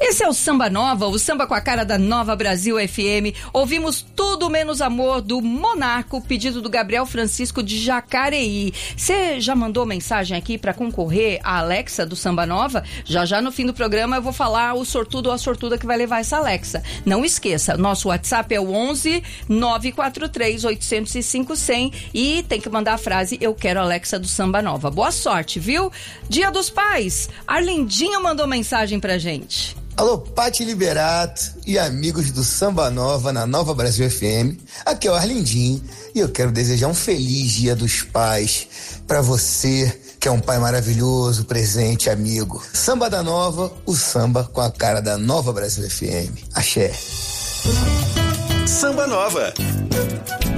Esse é o Samba Nova, o samba com a cara da Nova Brasil FM. Ouvimos Tudo Menos Amor do Monaco, pedido do Gabriel Francisco de Jacareí. Você já mandou mensagem aqui para concorrer a Alexa do Samba Nova? Já no fim do programa eu vou falar o sortudo ou a sortuda que vai levar essa Alexa. Não esqueça, nosso WhatsApp é o 11 943 805 100 e tem que mandar a frase eu quero a Alexa do Samba Nova. Boa sorte, viu? Dia dos Pais, Arlindinho mandou mensagem pra gente. Alô, Pati Liberato e amigos do Samba Nova na Nova Brasil FM. Aqui é o Arlindinho e eu quero desejar um feliz Dia dos Pais pra você, que é um pai maravilhoso, presente, amigo. Samba da Nova, o samba com a cara da Nova Brasil FM. Axé. Samba Nova.